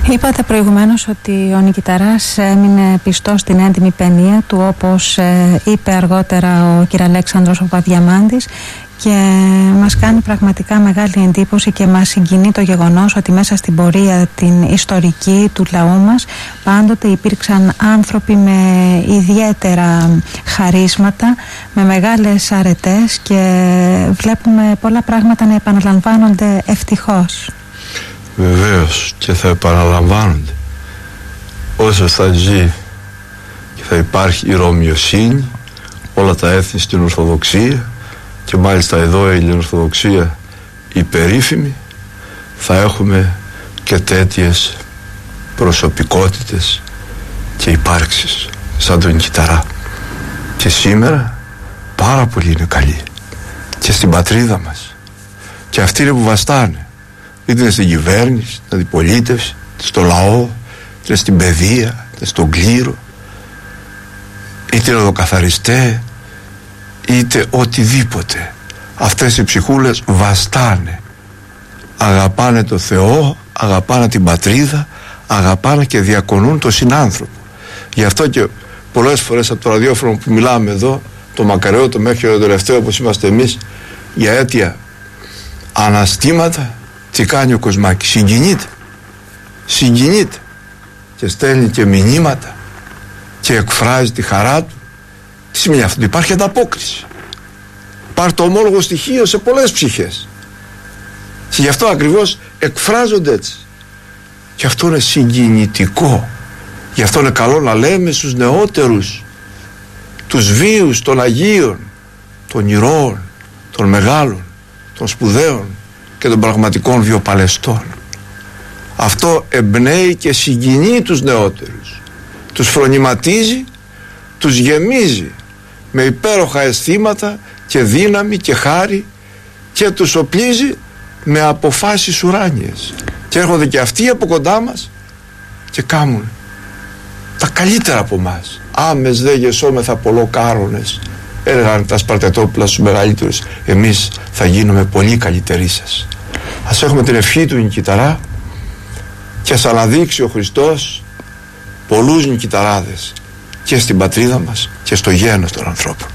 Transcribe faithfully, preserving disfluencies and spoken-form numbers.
Είπατε προηγουμένως ότι ο Νικηταράς έμεινε πιστός στην έντιμη παινία του, όπως ε, είπε αργότερα ο κ. Αλέξανδρος ο Παπαδιαμάντης, και μας κάνει πραγματικά μεγάλη εντύπωση και μας συγκινεί το γεγονός ότι μέσα στην πορεία την ιστορική του λαού μας πάντοτε υπήρξαν άνθρωποι με ιδιαίτερα χαρίσματα, με μεγάλες αρετές, και βλέπουμε πολλά πράγματα να επαναλαμβάνονται ευτυχώς. Βεβαίως, και θα επαναλαμβάνονται όσο θα ζει και θα υπάρχει η Ρωμιοσύνη, όλα τα έθνη στην Ορθοδοξία, και μάλιστα εδώ η Ελληνοορθοδοξία η περίφημη, θα έχουμε και τέτοιες προσωπικότητες και υπάρξεις σαν τον Νικηταρά. Και σήμερα πάρα πολλοί είναι καλοί και στην πατρίδα μας, και αυτοί είναι που βαστάνε, είτε είναι στην κυβέρνηση, στην αντιπολίτευση, στο λαό, είτε στην παιδεία, είτε στον κλήρο, είτε οδοκαθαριστέ, είτε οτιδήποτε. Αυτές οι ψυχούλες βαστάνε, αγαπάνε το Θεό, αγαπάνε την πατρίδα, αγαπάνε και διακονούν τον συνάνθρωπο. Γι' αυτό και πολλές φορές από το ραδιόφωνο που μιλάμε εδώ, το μακαριό, το μέχρι το τελευταίο όπως είμαστε εμείς, για αίτια αναστήματα, τι κάνει ο Κοσμάκης? Συγκινείται, συγκινείται και στέλνει και μηνύματα και εκφράζει τη χαρά του. Τι σημαίνει αυτό? Υπάρχει ανταπόκριση, υπάρχει το ομόλογο στοιχείο σε πολλές ψυχές, και γι' αυτό ακριβώς εκφράζονται έτσι, και αυτό είναι συγκινητικό. Γι' αυτό είναι καλό να λέμε στους νεότερους τους βίους των Αγίων, των ηρώων, των μεγάλων, των σπουδαίων και των πραγματικών βιοπαλαιστών. Αυτό εμπνέει και συγκινεί τους νεότερους, τους φρονηματίζει, τους γεμίζει με υπέροχα αισθήματα και δύναμη και χάρη, και τους οπλίζει με αποφάσεις ουράνιες, και έρχονται και αυτοί από κοντά μας και κάνουν τα καλύτερα από μας. Άμες δε γεσόμεθα πολλό κάρονες, έλεγαν τα Σπαρτετόπουλα στους μεγαλύτερους, εμείς θα γίνουμε πολύ καλύτεροι σας. Ας έχουμε την ευχή του Νικηταρά, και ας αναδείξει ο Χριστός πολλούς Νικηταράδες και στην πατρίδα μας και στο γένος των ανθρώπων.